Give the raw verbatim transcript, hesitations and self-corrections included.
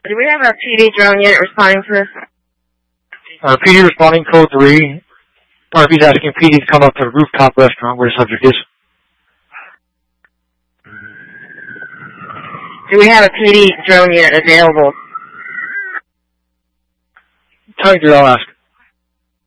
Do we have a P D drone unit responding to this? Uh, P D responding, code three. R P's asking P D to come up to the rooftop restaurant where the subject is. Do we have a P D drone unit available? Tell me, I'll ask.